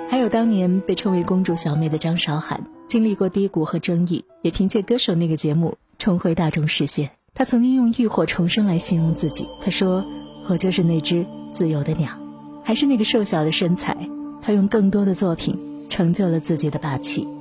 还有当年被称为公主小妹的张韶涵，经历过低谷和争议，也凭借歌手那个节目重回大众视线。她曾经用浴火重生来形容自己，她说，我就是那只自由的鸟。还是那个瘦小的身材，她用更多的作品成就了自己的霸气。